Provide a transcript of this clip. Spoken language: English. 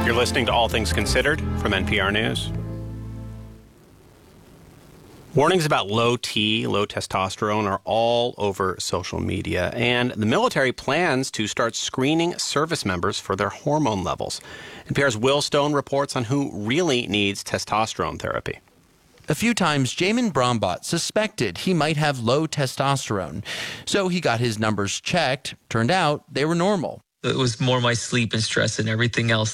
You're listening to All Things Considered from NPR News. Warnings about low testosterone are all over social media, and the military plans to start screening service members for their hormone levels. NPR's Will Stone reports on who really needs testosterone therapy. A few times, Jamin Brombaugh suspected he might have low testosterone, so he got his numbers checked. Turned out they were normal. It was more my sleep and stress and everything else.